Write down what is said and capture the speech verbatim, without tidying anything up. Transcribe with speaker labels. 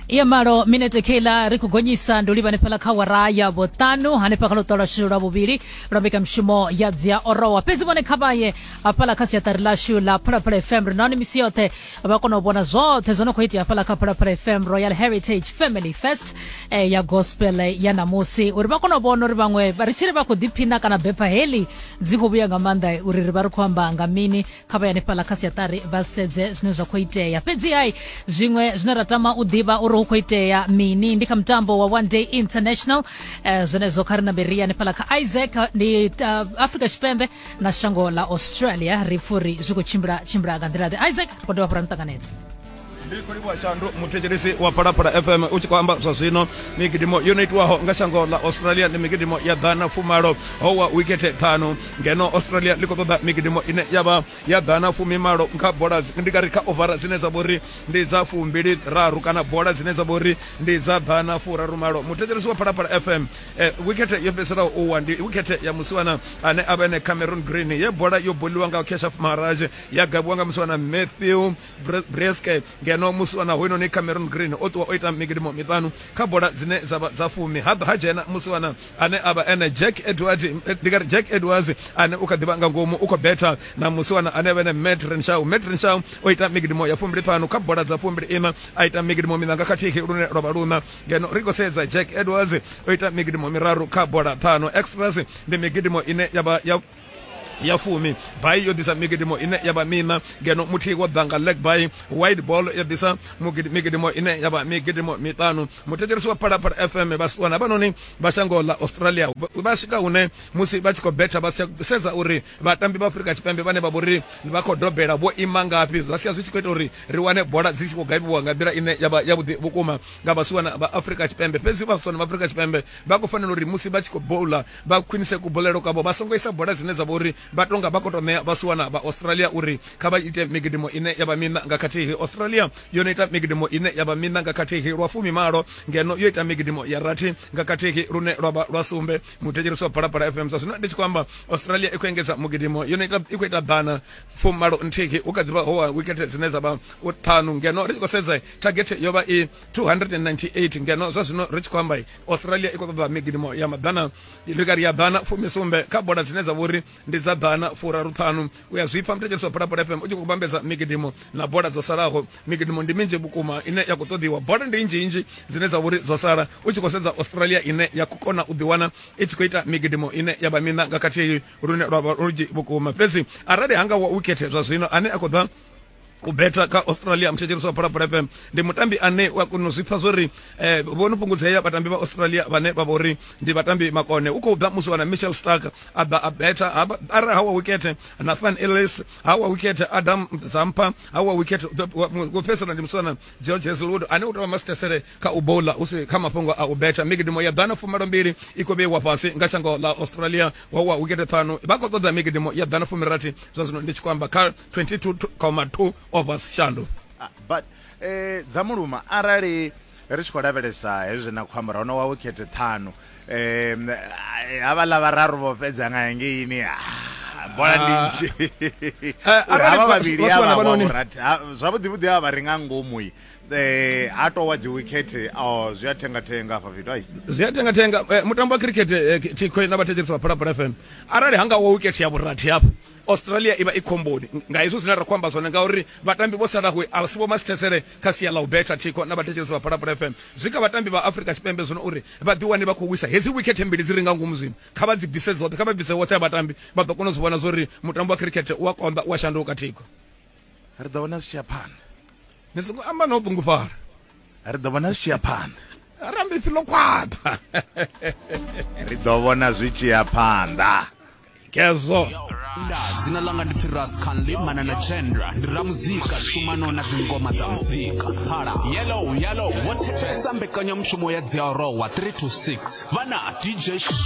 Speaker 1: Iamaro minute kela riku gonyisa nduliva nepala kawaraya botanu hanepa kalotola shura bubiri rabika mshumo yadzia orowa pezi bone kabaye apala kasi ya tarilashu la para para F M nani misiote abakono bona zote zono kuhiti apala para para F M Royal Heritage Family Fest eh, ya gospel eh, ya namusi uribakono bono uribangwe barichire bako dipina kana bepa heli zikubuya ngamanda uriribaru kwamba ngamini kabaya nepala kasi ya tari vaseze zinoza kuhite ya pezi ai zingwe zinaratama udiba uru hukoite ya mini ndika mtambo wa One Day International uh, zonezo karina beria ni palaka Isaac ni uh, Afrika Shipembe na shango la Australia rifuri zuko chimbra chimbra gandirade Isaac kodewa parantakanezi
Speaker 2: Ndikuri wa shandu mutejerisi wa parapara F M uchikwamba sasino migidimo unit waho ngashango la Australia ni migidimo ya dhana fumaro howa wikete tano ngeno Australia liko toda migidimo ine yaba ya dhana fumimaro nka bora ndikarika ovara zineza bori ndiza fumbiri raru kana bora zineza bori ndiza dhana furaru maro mutejerisi wa parapara F M eh, wikete yebesera uwa ndi wikete ya musiwana ane abene Cameron Green ye bora yo boliwanga Kesha Maharaj ya gabuanga musiwana Matthew Breske no muswana hoino ni Cameron Green otwa oita migidimo mitano kabora zine zaba zafumi haba hajena muswana ane aba ene Jack Edward digar Jack Edwards ane ukadibanga ngomu uko better na muswana ane bene Metren Shaw Metren Shaw oita migidimo ya fumbi tano kabora za fumbi ina aita migidimo minanga katike urune robaruna geno Rico Seza Jack Edwards oita migidimo miraru kabora tano extras ndi migidimo ine yaba ya ya fumi bai yo disa migidimo ine yaba mina geno muti wa danga leg bai wide ball ya disa migidimo ine yaba migidimo mitano mutejeriswa para para F M baswana banoni bashango la Australia bashika une musi bachiko better basi seza uri batambi ba Afrika Chipembe bane baburi bako dobera bo imanga api zasiya zichiko uri riwane boda zichiko gaibu ngabira ine yaba yabudi bukuma ngabaswana ba Afrika Chipembe pezi baswana ba Afrika Chipembe bako fanelo uri musi bachiko bowler ba kwinise ku bolero kabo basongo isa boda zineza bori batonga bakoto ne baswana ba Australia uri kaba ite migidimo ine yaba mina ngakati Australia yoneta migidimo ine yaba mina ngakati rwafumi maro ngeno yoita migidimo ya rati ngakati rune roba rwasumbe mutejeriswa para para F M sasuna ndichikwamba Australia ikwengeza mugidimo yoneta ikweta bana fumi maro ntiki ukadziba howa wicket zineza ba utano ngeno richiko senza target yoba i two ninety-eight ngeno sasuna richikwamba Australia ikoba migidimo ya madana iligari ya dana fumi sumbe kaboda zineza buri ndiza dana fura rutanu uyazwipa mtejeriswa para para F M ujuko kubambeza migidimo na boda za saraho migidimo ndiminje bukuma ine ya kutodhiwa boda ndinji inji zineza buri za sara ujuko senza Australia ine ya kukona udhiwana ichikoita migidimo ine ya bamina ngakati rune roba uji bukuma pezi arade hanga wa wicket za zwino ane akodha ubeta ka Australia mtejeriswa para para F M ndi mutambi ane wakunozwipa zori eh bono pungudzeya batambi ba Australia bane babori ndi batambi makone uko udhamusi wana Mitchell Stark aba abeta aba ara hawa wicket Nathan Ellis hawa wicket Adam Zampa hawa wicket go person ndi msona George Hazelwood ane utama master sere ka ubola usi kama pongo a ubeta migidimo ya dana fumaro mbili iko be wapasi ngachango la Australia wawa wicket tano bako toda migidimo ya dana fumirati zazino ndichikwamba ka twenty-two point two overs shando
Speaker 3: uh, but eh zamuluma arali richiko lavelesa hezwi na kwamba rona wa wicket tano eh abala bararu bopedza nga ngini bola ndinji arali baswana banoni zwabudi budi aba ringa ngomui eh ato wadzi wicket oh zviyatenga tenga apa vitu ai
Speaker 2: zviyatenga tenga mutambo wa cricket tikho na batejeriswa para para F M arali hanga wa wicket ya burati hapa Australia iba ikomboni ngaizo zinara kwamba zona ngauri batambi bosala kwe asibo mastesere kasi ya laubeta tiko na batejeriswa para para F M zika batambi ba Africa Chipembe zona uri badiwani bakuwisa hezi wicket mbili ziringa ngumuzini kaba dzibise zote kaba bise wote batambi badokono zibona zori mutambo wa cricket wakonda washanduka tiko
Speaker 3: ridona Japan
Speaker 2: Nesuku amba no bungufara.
Speaker 3: Ridobona Japan.
Speaker 2: Arambe filo kwata.
Speaker 3: Ridobona zwichi yapanda.
Speaker 2: Kezo.
Speaker 4: Zina langa ndi Firas Khanli mana na Chandra ndiramuzika shumano na zingoma za muzika para yellow yellow what festa mbekanyo mshumo ya Ziarowa three to six bana D J